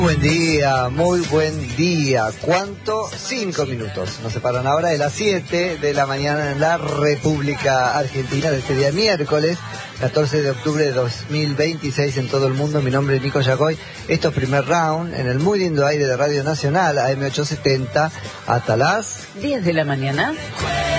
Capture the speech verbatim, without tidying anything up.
Buen día, muy buen día. ¿Cuánto? Cinco minutos. Nos separan ahora de las siete de la mañana en la República Argentina de este día miércoles, catorce de octubre de dos mil veintiséis en todo el mundo. Mi nombre es Nico Yacoy. Esto es Primer Round en el muy lindo aire de Radio Nacional, A M ochocientos setenta, hasta las diez de la mañana.